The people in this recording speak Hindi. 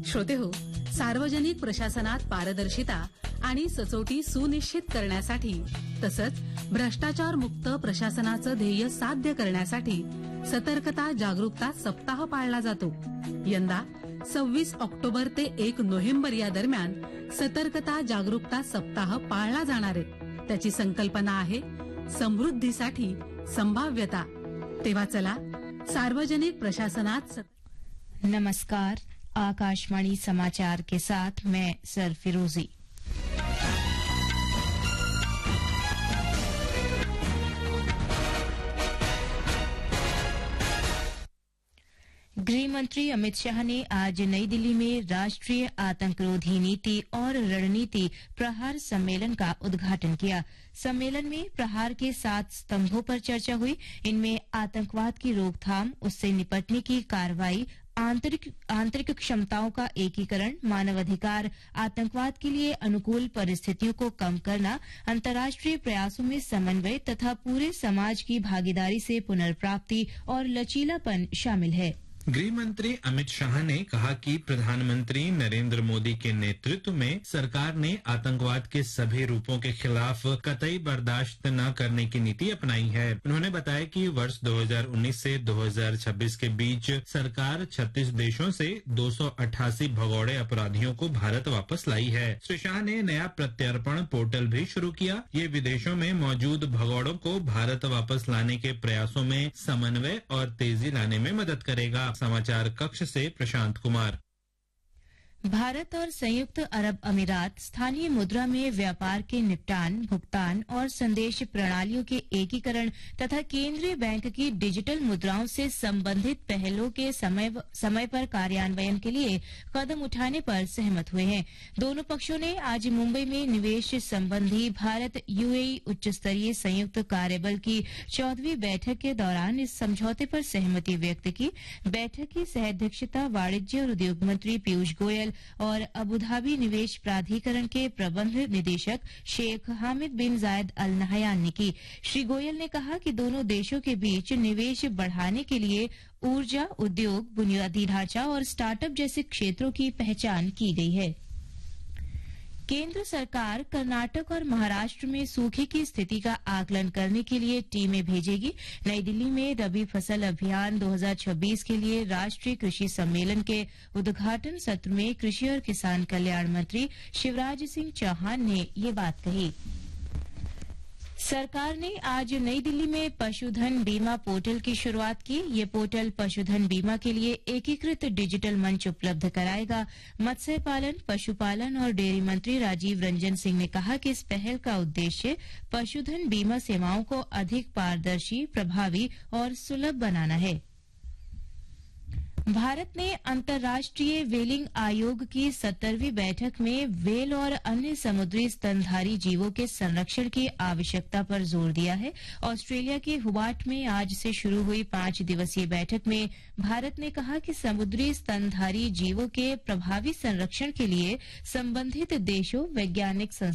श्रोतेहो, सार्वजनिक प्रशासनात पारदर्शिता आणि सचोटी सुनिश्चित करण्यासाठी तसंच भ्रष्टाचार मुक्त प्रशासनाचं ध्येय साध्य करण्यासाठी सतर्कता जागरूकता सप्ताह पाळला जातो. यंदा 26 ऑक्टोबर ते 1 नोव्हेंबर या दरम्यान सतर्कता जागरूकता सप्ताह पाळला जाणार आहे. त्याची संकल्पना आहे समृद्धीसाठी संभाव्यता. तेव्हा चला सार्वजनिक प्रशासनात नमस्कार, आकाशवाणी समाचार के साथ मैं सरफिरोजी। गृह मंत्री अमित शाह ने आज नई दिल्ली में राष्ट्रीय आतंकरोधी नीति और रणनीति प्रहार सम्मेलन का उद्घाटन किया। सम्मेलन में प्रहार के 7 स्तंभों पर चर्चा हुई। इनमें आतंकवाद की रोकथाम, उससे निपटने की कार्रवाई, आंतरिक क्षमताओं का एकीकरण, मानवाधिकार, आतंकवाद के लिए अनुकूल परिस्थितियों को कम करना, अंतर्राष्ट्रीय प्रयासों में समन्वय तथा पूरे समाज की भागीदारी से पुनर्प्राप्ति और लचीलापन शामिल है। गृह मंत्री अमित शाह ने कहा कि प्रधानमंत्री नरेंद्र मोदी के नेतृत्व में सरकार ने आतंकवाद के सभी रूपों के खिलाफ कतई बर्दाश्त न करने की नीति अपनाई है। उन्होंने बताया कि वर्ष 2019 से 2026 के बीच सरकार 36 देशों से 288 भगौड़े अपराधियों को भारत वापस लाई है। श्री शाह ने नया प्रत्यर्पण पोर्टल भी शुरू किया। ये विदेशों में मौजूद भगौड़ों को भारत वापस लाने के प्रयासों में समन्वय और तेजी लाने में मदद करेगा। समाचार कक्ष से प्रशांत कुमार। भारत और संयुक्त अरब अमीरात स्थानीय मुद्रा में व्यापार के निपटान, भुगतान और संदेश प्रणालियों के एकीकरण तथा केंद्रीय बैंक की डिजिटल मुद्राओं से संबंधित पहलों के समय पर कार्यान्वयन के लिए कदम उठाने पर सहमत हुए हैं। दोनों पक्षों ने आज मुंबई में निवेश संबंधी भारत यूएई उच्च स्तरीय संयुक्त कार्यबल की 14वीं बैठक के दौरान इस समझौते पर सहमति व्यक्त की। बैठक की सह-अध्यक्षता वाणिज्य और उद्योग मंत्री पीयूष गोयल और अबुधाबी निवेश प्राधिकरण के प्रबंध निदेशक शेख हामिद बिन जायद अल नहयान ने की। श्री गोयल ने कहा कि दोनों देशों के बीच निवेश बढ़ाने के लिए ऊर्जा, उद्योग, बुनियादी ढांचा और स्टार्टअप जैसे क्षेत्रों की पहचान की गई है। केंद्र सरकार कर्नाटक और महाराष्ट्र में सूखे की स्थिति का आकलन करने के लिए टीमें भेजेगी। नई दिल्ली में रबी फसल अभियान 2026 के लिए राष्ट्रीय कृषि सम्मेलन के उद्घाटन सत्र में कृषि और किसान कल्याण मंत्री शिवराज सिंह चौहान ने ये बात कही। सरकार ने आज नई दिल्ली में पशुधन बीमा पोर्टल की शुरुआत की। ये पोर्टल पशुधन बीमा के लिए एकीकृत डिजिटल मंच उपलब्ध कराएगा। मत्स्य पालन, पशुपालन और डेयरी मंत्री राजीव रंजन सिंह ने कहा कि इस पहल का उद्देश्य पशुधन बीमा सेवाओं को अधिक पारदर्शी, प्रभावी और सुलभ बनाना है। भारत ने अंतर्राष्ट्रीय व्हेलिंग आयोग की 17वीं बैठक में व्हेल और अन्य समुद्री स्तनधारी जीवों के संरक्षण की आवश्यकता पर जोर दिया है। ऑस्ट्रेलिया के हुबार्ट में आज से शुरू हुई 5 दिवसीय बैठक में भारत ने कहा कि समुद्री स्तनधारी जीवों के प्रभावी संरक्षण के लिए संबंधित देशों, वैज्ञानिक